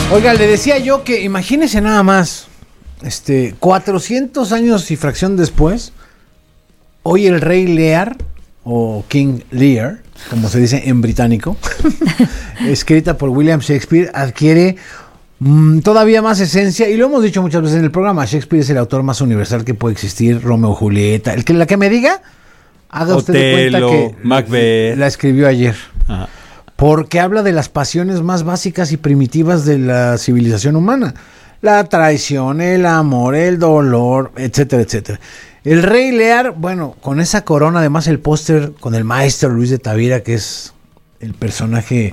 Oiga, le decía yo que imagínese nada más, 400 años y fracción después, hoy el rey Lear, o King Lear, como se dice en británico, escrita por William Shakespeare, adquiere todavía más esencia, y lo hemos dicho muchas veces en el programa, Shakespeare es el autor más universal que puede existir, Romeo y Julieta, la que me diga, haga usted de cuenta que Macbeth la escribió ayer. Ajá. Porque habla de las pasiones más básicas y primitivas de la civilización humana. La traición, el amor, el dolor, etcétera, etcétera. El rey Lear, bueno, con esa corona, además el póster con el maestro Luis de Tavira, que es el personaje